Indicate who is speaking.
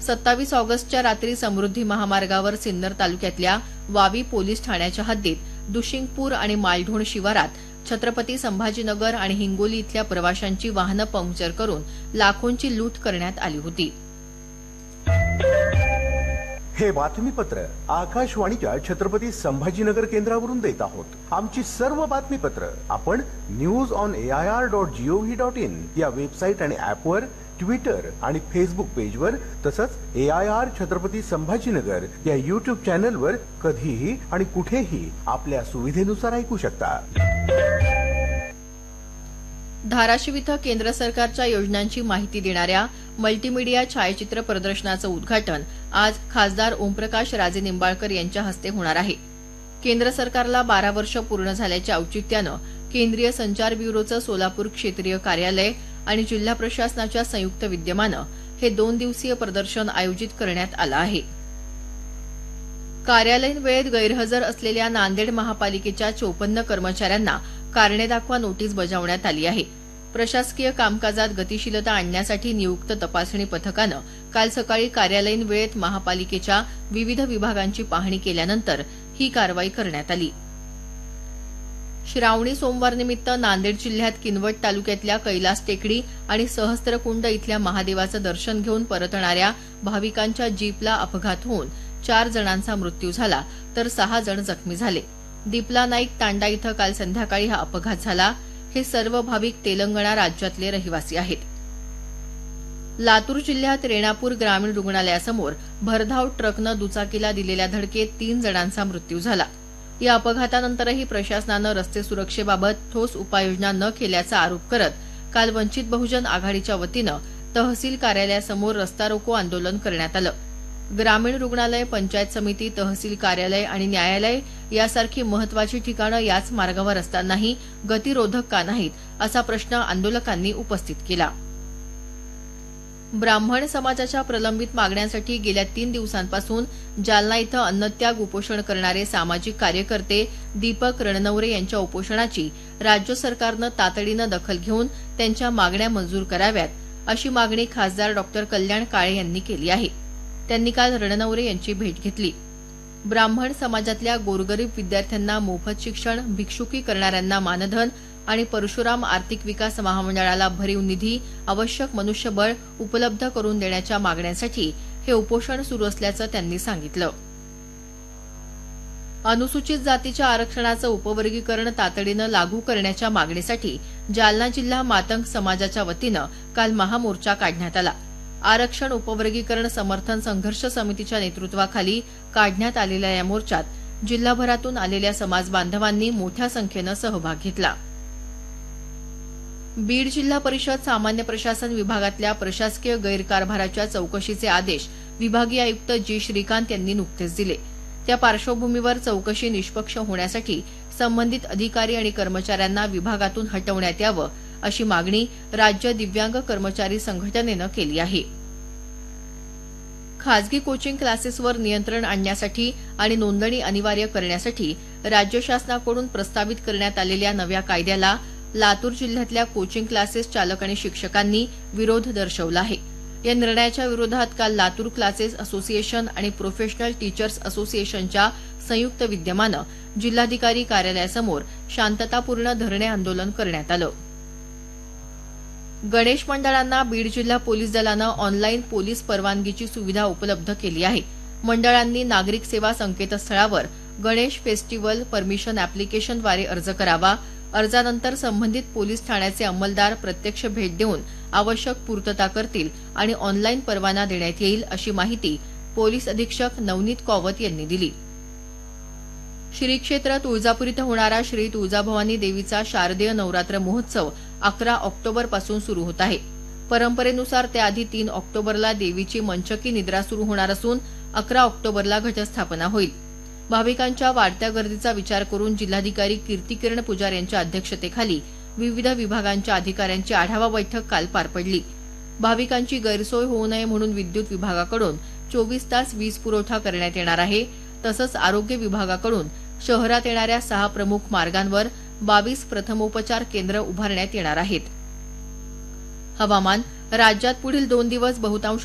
Speaker 1: 27 ऑगस्टच्या रात्री समृद्धी महामार्गावर सिन्नर तालुक्यातल्या वावी पोलीस ठाण्याच्या हद्दीत दुशिंगपूर आणि मालढोण शिवारात छत्रपती संभाजीनगर आणि हिंगोली इथल्या प्रवाशांची वाहनं पंक्चर करून लाखोंची लूट करण्यात आली होती।
Speaker 2: हे बातमीपत्र आकाशवाणीच्या छत्रपती संभाजीनगर केंद्रावरून देत आहोत। आमची सर्व बातमीपत्र आपण newsonair.gov.in या वेबसाईट आणि ऍपवर, ट्विटर आणि फेसबुक पेजवर, तसंच AIR छत्रपती संभाजीनगर या युट्यूब चॅनलवर कधीही आणि कुठेही आपल्या सुविधेनुसार ऐकू शकता।
Speaker 1: धाराशिव इथं केंद्र सरकारच्या योजनांची माहिती देणाऱ्या मल्टीमीडिया छायाचित्र प्रदर्शनाचं उद्घाटन आज खासदार ओमप्रकाश राजेनिंबाळकर यांच्या हस्ते होणार आहे। केंद्र सरकारला 12 वर्ष पूर्ण झाल्याच्या औचित्यानं केंद्रीय संचार ब्युरोचं सोलापूर क्षेत्रीय कार्यालय आणि जिल्हा प्रशासनाच्या संयुक्त विद्यमानं हे 2 दिवसीय प्रदर्शन आयोजित करण्यात आलं आहे। कार्यालयीन वेळेत गैरहजर असलेल्या नांदेड महापालिकेच्या 54 कर्मचाऱ्यांना कारणे दाखवा नोटीस बजावण्यात आली आहे। प्रशासकीय कामकाजात गतिशीलता आणण्यासाठी नियुक्त तपासणी पथकानं काल सकाळी कार्यालयीन वेळेत महापालिकेच्या विविध विभागांची पाहणी केल्यानंतर ही कारवाई करण्यात आली। श्रावणी सोमवारनिमित्त नांदेड जिल्ह्यात किनवट तालुक्यातल्या कैलास टेकडी आणि सहस्त्रकुंड इथल्या महादेवाचं दर्शन घेऊन परतणाऱ्या भाविकांच्या जीपला अपघात होऊन 4 जणांचा मृत्यू झाला तर 6 जण जखमी झाले। दिपला नाईक तांडा इथं काल संध्याकाळी हा अपघात झाला। हे सर्व भाविक तेलंगणा राज्यातले रहिवासी आहेत। लातूर जिल्ह्यात रेणापूर ग्रामीण रुग्णालयासमोर भरधाव ट्रकनं दुचाकीला दिलेल्या धडकेत 3 जणांचा मृत्यू झाला। या अपघातानंतरही प्रशासनानं रस्ते सुरक्षेबाबत ठोस उपाययोजना न केल्याचा आरोप करत काल वंचित बहुजन आघाडीच्या वतीनं तहसील कार्यालयासमोर रस्ता रोको आंदोलन करण्यात आलं। ग्रामीण रुग्णालय, पंचायत समिती, तहसील कार्यालय आणि न्यायालय यासारखी महत्वाची ठिकाणं याच मार्गावर असतानाही गतिरोधक का नाहीत, असा प्रश्न आंदोलकांनी उपस्थित केला। ब्राह्मण समाजाच्या प्रलंबित मागण्यांसाठी गेल्या 3 दिवसांपासून जालना इथं अन्नत्याग उपोषण करणारे सामाजिक कार्यकर्ते दीपक रणनवरे यांच्या उपोषणाची राज्य सरकारनं तातडीनं दखल घेऊन त्यांच्या मागण्या मंजूर कराव्यात, अशी मागणी खासदार डॉ. कल्याण काळे यांनी केली आहे। त्यांनी काल रणनवरे यांची भेट घेतली। ब्राह्मण समाजातल्या गोरगरीब विद्यार्थ्यांना मोफत शिक्षण, भिक्षुकी करणाऱ्यांना मानधन आणि परशुराम आर्थिक विकास महामंडळाला भरीव निधी, आवश्यक मनुष्यबळ उपलब्ध करून देण्याच्या मागण्यांसाठी हे उपोषण सुरू असल्याचं त्यांनी सांगितलं। अनुसूचित जातीच्या आरक्षणाचं उपवर्गीकरण तातडीनं लागू करण्याच्या मागणीसाठी जालना जिल्हा मातंग समाजाच्या वतीनं काल महामोर्चा काढण्यात आला। आरक्षण उपवर्गीकरण समर्थन संघर्ष समितीच्या नेतृत्वाखाली काढण्यात आलेल्या या मोर्चात जिल्हाभरातून आलेल्या समाज बांधवांनी मोठ्या संख्येनं सहभाग घेतला। बीड जिल्हा परिषद सामान्य प्रशासन विभागातल्या प्रशासकीय गैरकारभाराच्या चौकशीचे आदेश विभागीय आयुक्त जी श्रीकांत यांनी नुकतेच दिले। त्या पार्श्वभूमीवर चौकशी निष्पक्ष होण्यासाठी संबंधित अधिकारी आणि कर्मचाऱ्यांना विभागातून हटवण्यात यावं, अशी मागणी राज्य दिव्यांग कर्मचारी संघटनेनं केली आहे। खासगी कोचिंग क्लासेसवर नियंत्रण आणण्यासाठी आणि नोंदणी अनिवार्य करण्यासाठी राज्य शासनाकडून प्रस्तावित करण्यात आलेल्या नव्या कायद्याला लातूर जिल्ह्यातल्या कोचिंग क्लासेस चालक आणि शिक्षकांनी विरोध दर्शवला आहे। या निर्णयाच्या विरोधात काल लातूर क्लासेस असोसिएशन आणि प्रोफेशनल टीचर्स असोसिएशनच्या संयुक्त विद्यमानं जिल्हाधिकारी कार्यालयासमोर शांततापूर्ण धरणे आंदोलन करण्यात आलं। गणेश मंडळांना बीड जिल्हा पोलीस दलानं ऑनलाईन पोलीस परवानगीची सुविधा उपलब्ध केली आहे। मंडळांनी नागरिक सेवा संकेतस्थळावर गणेश फेस्टिव्हल परमिशन अॅप्लिकेशनद्वारे अर्ज करावा। अर्जानंतर संबंधित पोलीस ठाण्याचे अंमलदार प्रत्यक्ष भेट देऊन आवश्यक पूर्तता करतील आणि ऑनलाईन परवाना देण्यात येईल, अशी माहिती पोलीस अधीक्षक नवनीत कॉवत यांनी दिली। श्री क्षेत्र तुळजापूर इथं होणारा श्री तुळजाभवानी देवीचा शारदीय नवरात्र महोत्सव 11 ऑक्टोबरपासून सुरू होत आहे। परंपरेनुसार त्याआधी 3 ऑक्टोबरला देवीची मंचकी निद्रा सुरू होणार असून 11 ऑक्टोबरला घटस्थापना होईल। भाविकांच्या वाढत्या गर्दीचा विचार करून जिल्हाधिकारी कीर्तिकिरण पुजार यांच्या अध्यक्षतेखाली विविध विभागांच्या अधिकाऱ्यांची आढावा बैठक काल पार पडली। भाविकांची गैरसोय होऊ नये म्हणून विद्युत विभागाकडून 24 तास वीज पुरवठा करण्यात येणार आहे। तसंच आरोग्य विभागाकडून शहरात येणाऱ्या 6 प्रमुख मार्गांवर 22 प्रथमोपचार केंद्र उभारण्यात येणार आहेत। हवामान राज्यात पुढील 2 दिवस बहुतांश